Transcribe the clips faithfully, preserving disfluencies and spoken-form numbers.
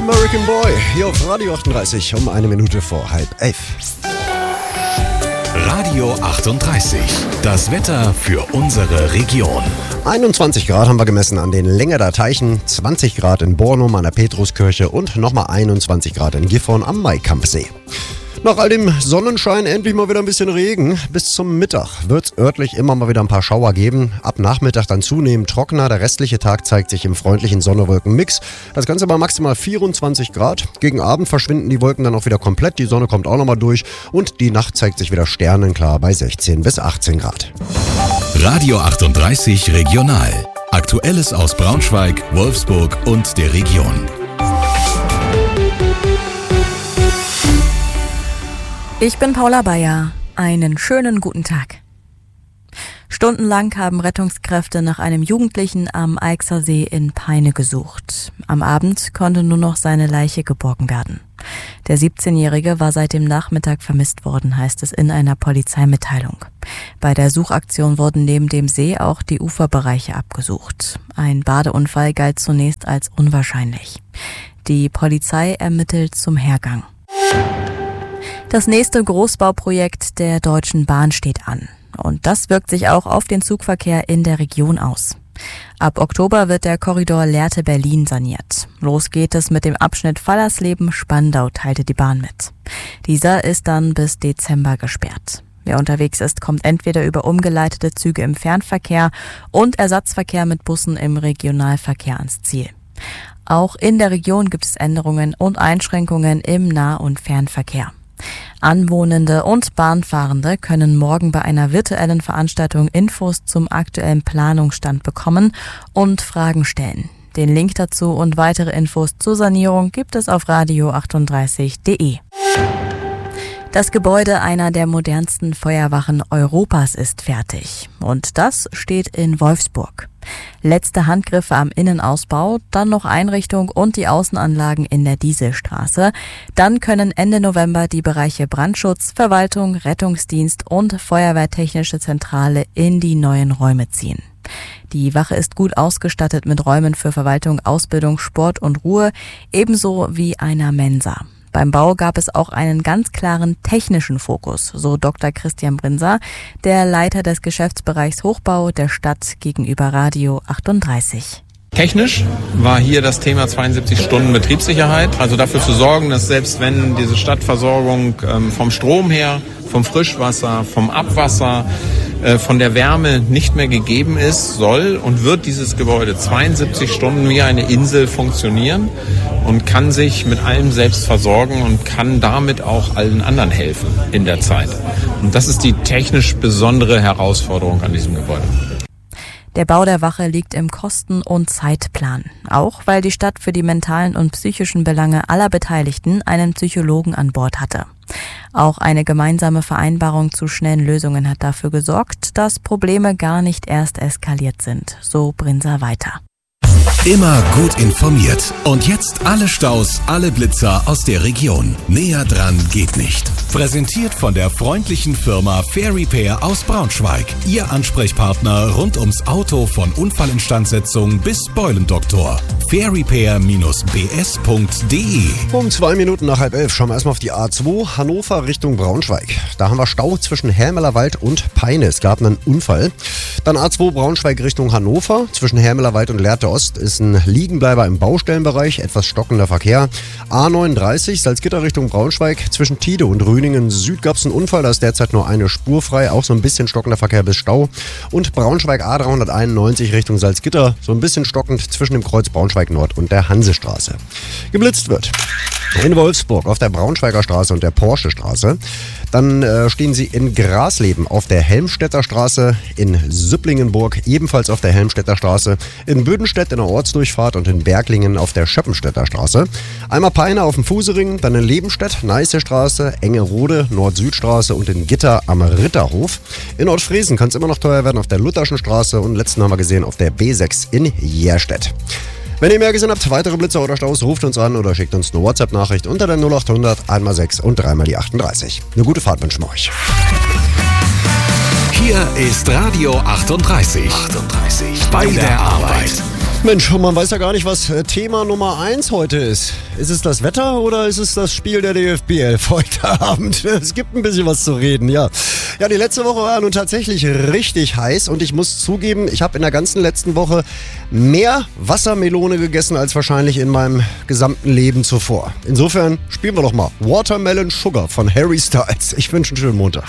American Boy, hier auf Radio achtunddreißig um eine Minute vor halb elf. Radio achtunddreißig, das Wetter für unsere Region. einundzwanzig Grad haben wir gemessen an den Längerder Teichen, zwanzig Grad in Bornum an der Petruskirche und nochmal einundzwanzig Grad in Gifhorn am Maikampfsee. Nach all dem Sonnenschein endlich mal wieder ein bisschen Regen. Bis zum Mittag wird es örtlich immer mal wieder ein paar Schauer geben. Ab Nachmittag dann zunehmend trockener. Der restliche Tag zeigt sich im freundlichen Sonne-Wolken-Mix. Das Ganze bei maximal vierundzwanzig Grad. Gegen Abend verschwinden die Wolken dann auch wieder komplett. Die Sonne kommt auch nochmal durch. Und die Nacht zeigt sich wieder sternenklar bei sechzehn bis achtzehn Grad. Radio achtunddreißig Regional. Aktuelles aus Braunschweig, Wolfsburg und der Region. Ich bin Paula Bayer. Einen schönen guten Tag. Stundenlang haben Rettungskräfte nach einem Jugendlichen am Eichser See in Peine gesucht. Am Abend konnte nur noch seine Leiche geborgen werden. Der siebzehnjährige war seit dem Nachmittag vermisst worden, heißt es in einer Polizeimitteilung. Bei der Suchaktion wurden neben dem See auch die Uferbereiche abgesucht. Ein Badeunfall galt zunächst als unwahrscheinlich. Die Polizei ermittelt zum Hergang. Das nächste Großbauprojekt der Deutschen Bahn steht an. Und das wirkt sich auch auf den Zugverkehr in der Region aus. Ab Oktober wird der Korridor Lehrte-Berlin saniert. Los geht es mit dem Abschnitt Fallersleben-Spandau, teilte die Bahn mit. Dieser ist dann bis Dezember gesperrt. Wer unterwegs ist, kommt entweder über umgeleitete Züge im Fernverkehr und Ersatzverkehr mit Bussen im Regionalverkehr ans Ziel. Auch in der Region gibt es Änderungen und Einschränkungen im Nah- und Fernverkehr. Anwohnende und Bahnfahrende können morgen bei einer virtuellen Veranstaltung Infos zum aktuellen Planungsstand bekommen und Fragen stellen. Den Link dazu und weitere Infos zur Sanierung gibt es auf radio achtunddreißig punkt de. Das Gebäude einer der modernsten Feuerwachen Europas ist fertig. Und das steht in Wolfsburg. Letzte Handgriffe am Innenausbau, dann noch Einrichtung und die Außenanlagen in der Dieselstraße. Dann können Ende November die Bereiche Brandschutz, Verwaltung, Rettungsdienst und Feuerwehrtechnische Zentrale in die neuen Räume ziehen. Die Wache ist gut ausgestattet mit Räumen für Verwaltung, Ausbildung, Sport und Ruhe, ebenso wie einer Mensa. Beim Bau gab es auch einen ganz klaren technischen Fokus, so Doktor Christian Brinser, der Leiter des Geschäftsbereichs Hochbau der Stadt gegenüber Radio achtunddreißig. Technisch war hier das Thema zweiundsiebzig Stunden Betriebssicherheit, also dafür zu sorgen, dass selbst wenn diese Stadtversorgung ähm, vom Strom her, vom Frischwasser, vom Abwasser, äh, von der Wärme nicht mehr gegeben ist, soll und wird dieses Gebäude zweiundsiebzig Stunden wie eine Insel funktionieren und kann sich mit allem selbst versorgen und kann damit auch allen anderen helfen in der Zeit. Und das ist die technisch besondere Herausforderung an diesem Gebäude. Der Bau der Wache liegt im Kosten- und Zeitplan. Auch weil die Stadt für die mentalen und psychischen Belange aller Beteiligten einen Psychologen an Bord hatte. Auch eine gemeinsame Vereinbarung zu schnellen Lösungen hat dafür gesorgt, dass Probleme gar nicht erst eskaliert sind, so Brinser weiter. Immer gut informiert. Und jetzt alle Staus, alle Blitzer aus der Region. Näher dran geht nicht. Präsentiert von der freundlichen Firma Fair Repair aus Braunschweig. Ihr Ansprechpartner rund ums Auto von Unfallinstandsetzung bis Beulendoktor. fair repair Bindestrich b s punkt de. Um zwei Minuten nach halb elf schauen wir erstmal auf die A zwei, Hannover Richtung Braunschweig. Da haben wir Stau zwischen Hermelerwald und Peine. Es gab einen Unfall. Dann A zwei Braunschweig Richtung Hannover. Zwischen Hermelerwald und Lehrte Ost ist ein Liegenbleiber im Baustellenbereich, etwas stockender Verkehr. A neununddreißig Salzgitter Richtung Braunschweig. Zwischen Tide und Rüningen Süd gab es einen Unfall. Da ist derzeit nur eine Spur frei. Auch so ein bisschen stockender Verkehr bis Stau. Und Braunschweig A dreihunderteinundneunzig Richtung Salzgitter. So ein bisschen stockend zwischen dem Kreuz Braunschweig Nord und der Hansestraße. Geblitzt wird in Wolfsburg auf der Braunschweiger Straße und der Porsche Straße. Dann äh, stehen sie in Grasleben auf der Helmstedter Straße, in Süpplingenburg ebenfalls auf der Helmstedter Straße, in Bödenstedt in der Ortsdurchfahrt und in Berglingen auf der Schöppenstädter Straße. Einmal Peine auf dem Fusering, dann in Lebenstedt, Neiße Straße, Engerode, Nord-Süd-Straße und in Gitter am Ritterhof. In Nordfriesen kann es immer noch teuer werden auf der Lutherschen Straße und letzten haben wir gesehen auf der B sechs in Järstedt. Wenn ihr mehr gesehen habt, weitere Blitzer oder Staus, ruft uns an oder schickt uns eine WhatsApp-Nachricht unter der null acht hundert einmal sechs und dreimal die achtunddreißig. Eine gute Fahrt wünschen wir euch. Hier ist Radio achtunddreißig. achtunddreißig. Bei der Arbeit. Mensch, und man weiß ja gar nicht, was Thema Nummer eins heute ist. Ist es das Wetter oder ist es das Spiel der D F B elf heute Abend? Es gibt ein bisschen was zu reden, ja. Ja, die letzte Woche war nun tatsächlich richtig heiß und ich muss zugeben, ich habe in der ganzen letzten Woche mehr Wassermelone gegessen als wahrscheinlich in meinem gesamten Leben zuvor. Insofern spielen wir doch mal Watermelon Sugar von Harry Styles. Ich wünsche einen schönen Montag.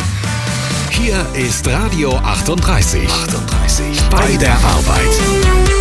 Hier ist Radio achtunddreißig. achtunddreißig. Bei der Arbeit.